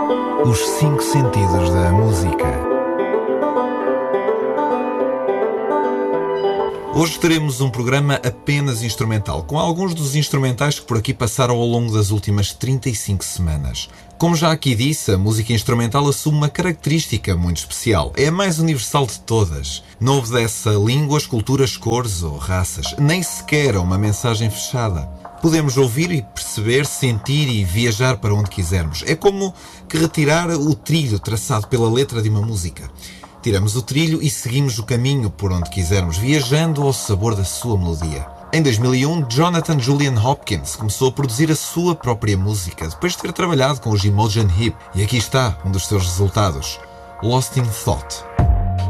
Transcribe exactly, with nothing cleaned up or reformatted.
Os cinco sentidos da música. Hoje teremos um programa apenas instrumental, com alguns dos instrumentais que por aqui passaram ao longo das últimas trinta e cinco semanas. Como já aqui disse, a música instrumental assume uma característica muito especial. É a mais universal de todas. Não obedece a línguas, culturas, cores ou raças, nem sequer a uma mensagem fechada. Podemos ouvir e perceber, sentir e viajar para onde quisermos. É como que retirar o trilho traçado pela letra de uma música. Tiramos o trilho e seguimos o caminho por onde quisermos, viajando ao sabor da sua melodia. Em dois mil e um, Jonathan Julian Hopkins começou a produzir a sua própria música, depois de ter trabalhado com os Imogen Heap. E aqui está um dos seus resultados, Lost in Thought.